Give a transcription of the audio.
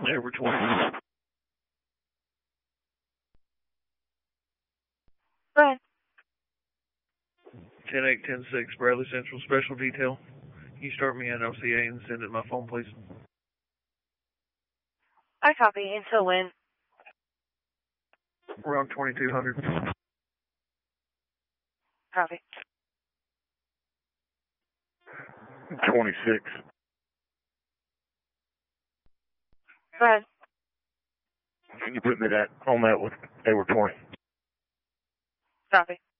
Over 20. Brad. 10-8-10-6, Bradley Central Special Detail. Can you start me at LCA and send it to my phone, please? I copy. Until when? Around 2200. Copy. 26. Brad. Can you put me on that with Hayward 20? Copy.